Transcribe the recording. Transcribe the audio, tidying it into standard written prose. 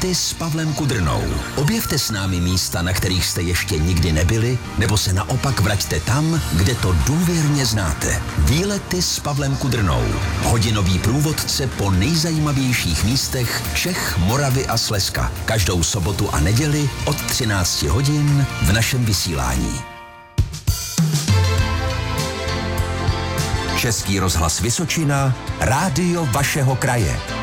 Výlety s Pavlem Kudrnou. Objevte s námi místa, na kterých jste ještě nikdy nebyli, nebo se naopak vraťte tam, kde to důvěrně znáte. Výlety s Pavlem Kudrnou. Hodinový průvodce po nejzajímavějších místech Čech, Moravy a Slezska. Každou sobotu a neděli od 13 hodin v našem vysílání. Český rozhlas Vysočina, rádio vašeho kraje.